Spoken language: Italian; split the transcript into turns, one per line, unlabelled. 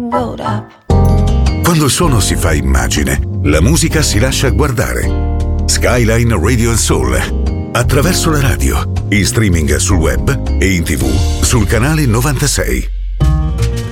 road up.
Quando il suono si fa immagine, la musica si lascia guardare. Skyline Radio and Soul. Attraverso la radio, in streaming sul web e in TV sul canale 96.